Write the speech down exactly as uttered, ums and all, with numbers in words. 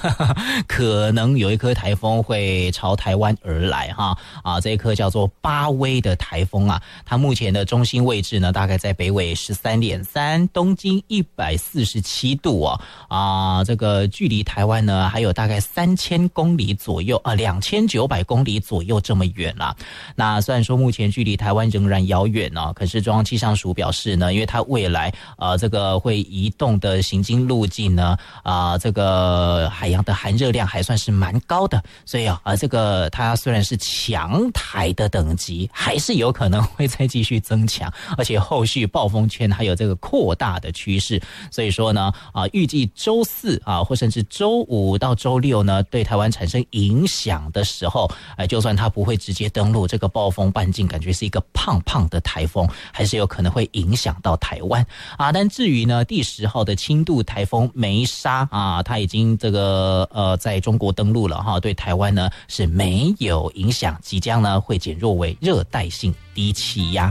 可能有一颗台风会朝台湾而来哈啊，这一颗叫做巴威的台风啊，它目前的中心位置呢，大概在北纬十三点三，东经一百四十七度哦啊，这个距离台湾呢还有大概三千公里左右啊，两千九百公里左右这么远啦。那虽然说目前距离台湾仍然遥远哦，可是中央气象署表示呢，因为它未来呃这个会移动的行经路径呢啊、呃，这个海洋的含热量还算是蛮高的，所以啊、呃、这个它虽然是强台的等级，还是有可能会再继续增强，而且后续暴风圈还有这个扩大的趋势，所以说呢啊、呃、预计周四啊或甚至周五到周六呢对台湾产生影响的时候，哎、呃、就算它不会直接登陆这个暴风半径，感觉是一个胖胖的台风，还是有可能会影响到台湾啊。但至于呢第十号的轻度台风梅沙啊，它已经这个呃在中国登陆了哈，对台湾呢是没有影响，即将呢会减弱为热带性低气压。